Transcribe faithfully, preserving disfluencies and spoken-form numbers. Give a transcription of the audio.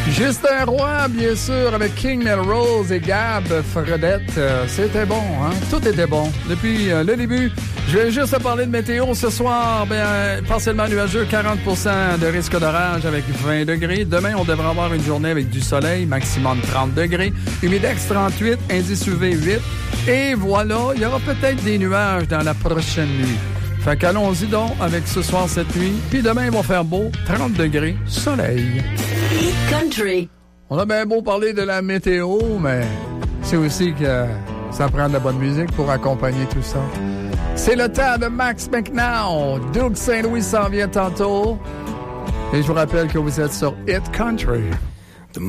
Justin Roy, bien sûr, avec King Melrose et Gab Fredette. Euh, c'était bon, hein? Tout était bon. Depuis euh, le début, je vais juste parler de météo ce soir. Ben, partiellement nuageux, quarante pour cent de risque d'orage avec vingt degrés. Demain, on devrait avoir une journée avec du soleil, maximum trente degrés. Humidex trente-huit, indice U V huit. Et voilà, il y aura peut-être des nuages dans la prochaine nuit. Fait qu'allons-y donc avec ce soir, cette nuit. Puis demain, il va faire beau, trente degrés, soleil. Country. On a bien beau parler de la météo, mais c'est aussi que ça prend de la bonne musique pour accompagner tout ça. C'est le temps de Max McNown. Doug Saint-Louis s'en vient tantôt. Et je vous rappelle que vous êtes sur Hit Country.